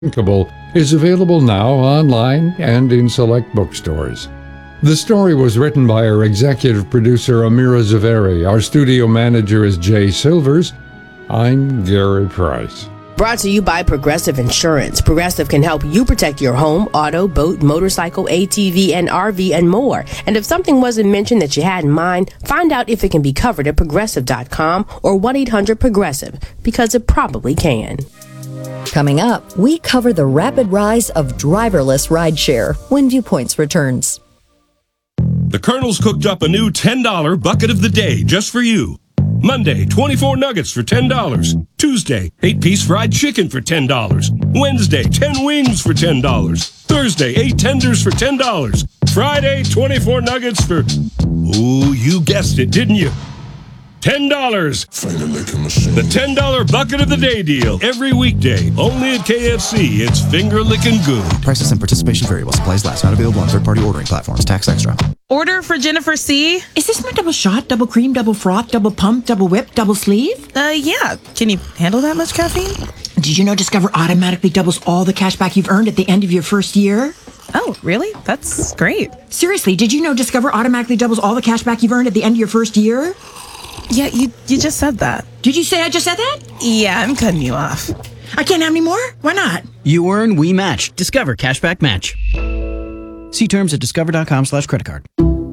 Unthinkable is available now online and in select bookstores. The story was written by our executive producer Amira Zaveri. Our studio manager is Jay Silvers. I'm Gary Price. Brought to you by Progressive Insurance. Progressive can help you protect your home, auto, boat, motorcycle, ATV, and RV, and more. And if something wasn't mentioned that you had in mind, find out if it can be covered at Progressive.com or 1-800-PROGRESSIVE, because it probably can. Coming up, we cover the rapid rise of driverless rideshare when Viewpoints returns. The Colonel's cooked up a new $10 bucket of the day just for you. Monday, 24 nuggets for $10. Tuesday, 8-piece fried chicken for $10. Wednesday, 10 wings for $10. Thursday, 8 tenders for $10. Friday, 24 nuggets for... Ooh, you guessed it, didn't you? $10. The $10 bucket of the day deal. Every weekday. Only at KFC. It's finger licking good. Prices and participation variable. Supplies last. Not available on third-party ordering platforms. Tax extra. Order for Jennifer C. Is this my double shot, double cream, double froth, double pump, double whip, double sleeve? Yeah. Can you handle that much caffeine? Did you know Discover automatically doubles all the cash back you've earned at the end of your first year? Oh, really? That's great. Seriously, did you know Discover automatically doubles all the cash back you've earned at the end of your first year? Yeah, you just said that. Did you say I just said that? Yeah, I'm cutting you off. I can't have any more? Why not? You earn, we match. Discover Cashback Match. See terms at discover.com/creditcard.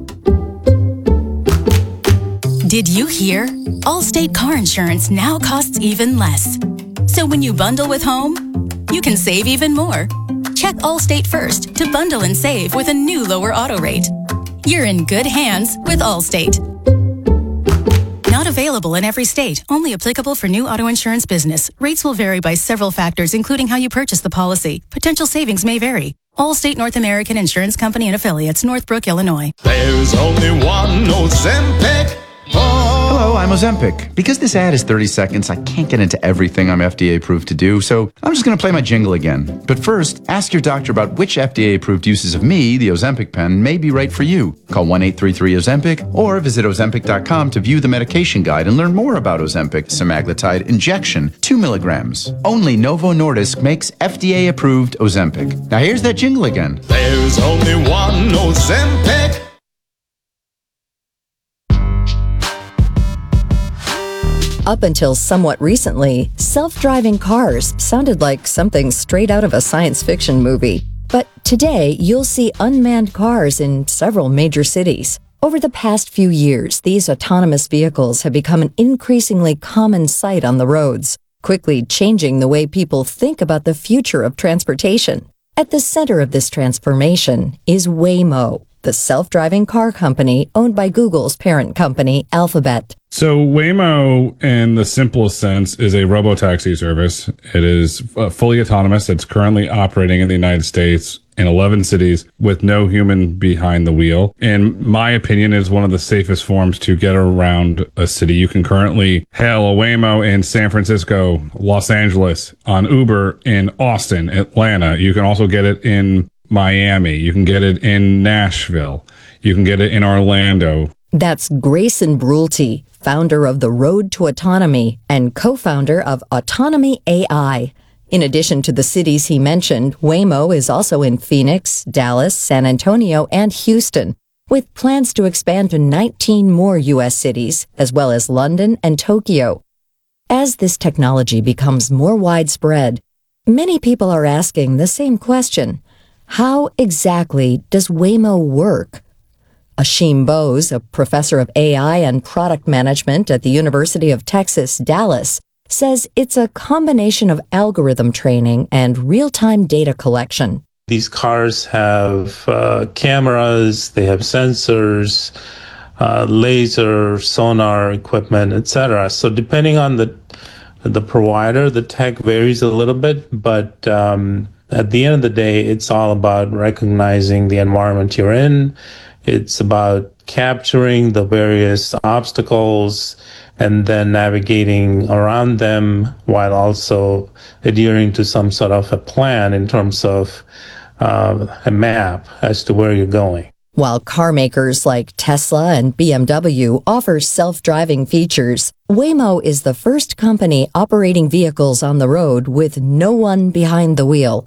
Did you hear? Allstate car insurance now costs even less. So when you bundle with home, you can save even more. Check Allstate first to bundle and save with a new lower auto rate. You're in good hands with Allstate. Not available in every state. Only applicable for new auto insurance business. Rates will vary by several factors, including how you purchase the policy. Potential savings may vary. Allstate North American Insurance Company and Affiliates, Northbrook, Illinois. There's only one Ozempic. Hello, I'm Ozempic. Because this ad is 30 seconds, I can't get into everything I'm FDA approved to do, so I'm just going to play my jingle again. But first, ask your doctor about which FDA approved uses of me, the Ozempic pen, may be right for you. Call 1-833-OZEMPIC or visit Ozempic.com to view the medication guide and learn more about Ozempic semaglutide injection, 2 milligrams. Only Novo Nordisk makes FDA approved Ozempic. Now here's that jingle again. There's only one Ozempic. Up until somewhat recently, self-driving cars sounded like something straight out of a science fiction movie. But today, you'll see unmanned cars in several major cities. Over the past few years, these autonomous vehicles have become an increasingly common sight on the roads, quickly changing the way people think about the future of transportation. At the center of this transformation is Waymo, the self-driving car company owned by Google's parent company, Alphabet. So Waymo, in the simplest sense, is a robotaxi service. It is fully autonomous. It's currently operating in the United States in 11 cities with no human behind the wheel. In my opinion, it is one of the safest forms to get around a city. You can currently hail a Waymo in San Francisco, Los Angeles, on Uber in Austin, Atlanta. You can also get it in Miami. You can get it in Nashville. You can get it in Orlando. That's Grayson Brulte, founder of The Road to Autonomy and co-founder of Autonomy AI. In addition to the cities he mentioned, Waymo is also in Phoenix, Dallas, San Antonio, and Houston, with plans to expand to 19 more U.S. cities, as well as London and Tokyo. As this technology becomes more widespread, many people are asking the same question. How exactly does Waymo work? Ashim Bose, a professor of AI and product management at the University of Texas, Dallas, says it's a combination of algorithm training and real-time data collection. These cars have cameras, they have sensors, laser, sonar equipment, etc. So depending on the provider, the tech varies a little bit, but at the end of the day, it's all about recognizing the environment you're in. It's about capturing the various obstacles and then navigating around them while also adhering to some sort of a plan in terms of a map as to where you're going. While car makers like Tesla and BMW offer self-driving features, Waymo is the first company operating vehicles on the road with no one behind the wheel.